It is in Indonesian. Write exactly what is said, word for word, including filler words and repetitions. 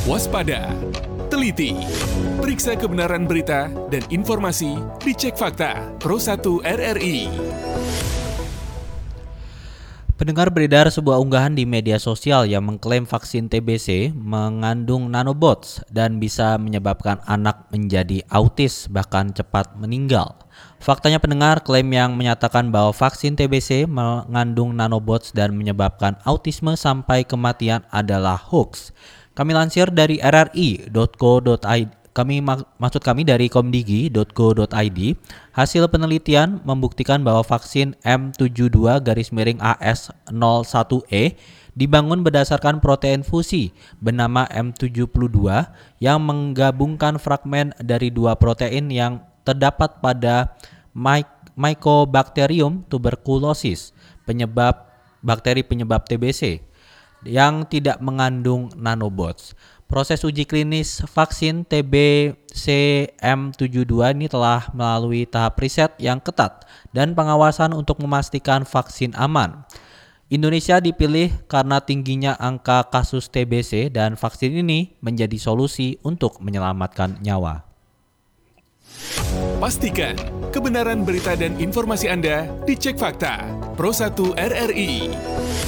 Waspada, teliti, periksa kebenaran berita dan informasi dicek fakta Pro satu R R I. Pendengar, beredar sebuah unggahan di media sosial yang mengklaim vaksin T B C mengandung nanobots dan bisa menyebabkan anak menjadi autis bahkan cepat meninggal. Faktanya pendengar, klaim yang menyatakan bahwa vaksin T B C mengandung nanobots dan menyebabkan autisme sampai kematian adalah hoax. Kami lansir dari r r i dot co dot i d. Kami maksud kami dari komdigi dot co dot i d. Hasil penelitian membuktikan bahwa vaksin M tujuh puluh dua garis miring A S nol satu E dibangun berdasarkan protein fusi bernama M tujuh puluh dua yang menggabungkan fragmen dari dua protein yang terdapat pada Mycobacterium tuberculosis, penyebab bakteri penyebab T B C, yang tidak mengandung nanobots. Proses uji klinis vaksin T B C M tujuh puluh dua ini telah melalui tahap riset yang ketat dan pengawasan untuk memastikan vaksin aman. Indonesia dipilih karena tingginya angka kasus T B C dan vaksin ini menjadi solusi untuk menyelamatkan nyawa. Pastikan kebenaran berita dan informasi Anda dicek fakta Pro satu R R I.